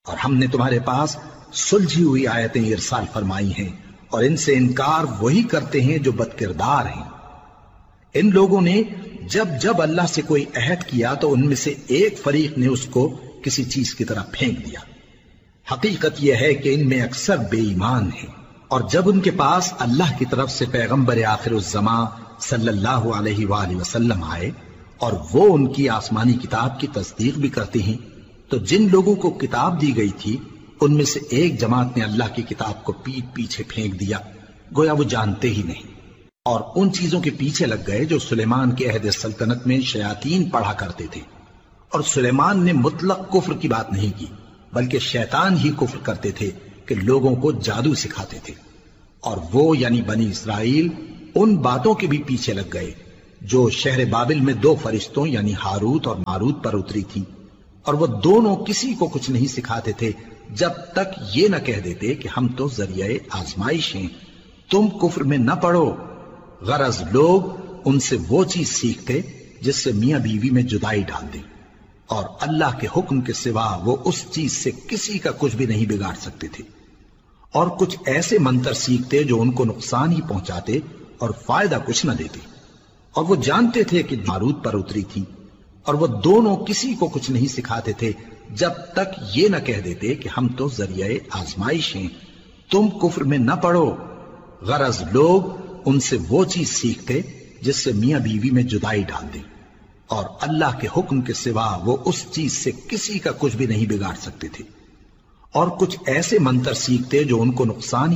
اور ہم نے تمہارے پاس سلجھی ہوئی آیتیں ارسال فرمائی ہیں، اور ان سے انکار وہی کرتے ہیں جو بد کردار ہیں۔ ان لوگوں نے جب جب اللہ سے کوئی عہد کیا تو ان میں سے ایک فریق نے اس کو کسی چیز کی طرح پھینک دیا۔ حقیقت یہ ہے کہ ان میں اکثر بے ایمان ہیں، اور جب ان کے پاس اللہ کی طرف سے پیغمبر آخر الزماں صلی اللہ علیہ وآلہ وسلم آئے اور وہ ان کی آسمانی کتاب کی تصدیق بھی کرتے ہیں، تو جن لوگوں کو کتاب دی گئی تھی ان میں سے ایک جماعت نے اللہ کی کتاب کو پیٹ پیچھے پھینک دیا، گویا وہ جانتے ہی نہیں، اور ان چیزوں کے پیچھے لگ گئے جو سلیمان کے عہد سلطنت میں شیاطین پڑھا کرتے تھے۔ اور سلیمان نے مطلق کفر کی بات نہیں کی، بلکہ شیطان ہی کفر کرتے تھے کہ لوگوں کو جادو سکھاتے تھے۔ اور وہ یعنی بنی اسرائیل ان باتوں کے بھی پیچھے لگ گئے جو شہر بابل میں دو فرشتوں یعنی ہاروت اور ماروت پر اتری تھی، اور وہ دونوں کسی کو کچھ نہیں سکھاتے تھے جب تک یہ نہ کہہ دیتے کہ ہم تو ذریعہ آزمائش ہیں، تم کفر میں نہ پڑو۔ غرض لوگ ان سے وہ چیز سیکھتے جس سے میاں بیوی میں جدائی ڈال دیں، اور اللہ کے حکم کے سوا وہ اس چیز سے کسی کا کچھ بھی نہیں بگاڑ سکتے تھے، اور کچھ ایسے منتر سیکھتے جو ان کو نقصان ہی پہنچاتے اور فائدہ کچھ نہ دیتے۔ اور وہ جانتے تھے کہ ماروت پر اتری تھی، اور وہ دونوں کسی کو کچھ نہیں سکھاتے تھے جب تک یہ نہ کہہ دیتے کہ ہم تو ذریعہ آزمائش ہیں، تم کفر میں نہ پڑو۔ غرض لوگ ان سے وہ چیز سیکھتے جس سے میاں بیوی میں جدائی ڈال دیں، اور اللہ کے حکم کے سوا وہ اس چیز سے کسی کا کچھ بھی نہیں بگاڑ سکتے تھے، اور کچھ ایسے منتر سیکھتے جو ان کو نقصان